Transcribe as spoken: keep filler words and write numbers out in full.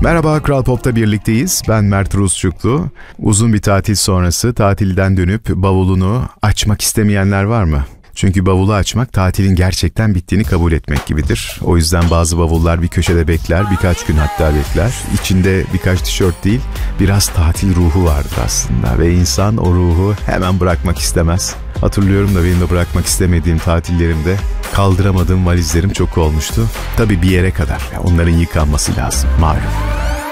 Merhaba, Kral Pop'ta birlikteyiz. Ben Mert Rusçuklu. Uzun bir tatil sonrası tatilden dönüp bavulunu açmak istemeyenler var mı? Çünkü bavulu açmak tatilin gerçekten bittiğini kabul etmek gibidir. O yüzden bazı bavullar bir köşede bekler, birkaç gün hatta bekler. İçinde birkaç tişört değil, biraz tatil ruhu vardır aslında. Ve insan o ruhu hemen bırakmak istemez. Hatırlıyorum da benim de bırakmak istemediğim tatillerimde kaldıramadığım valizlerim çok olmuştu. Tabii bir yere kadar, onların yıkanması lazım malum.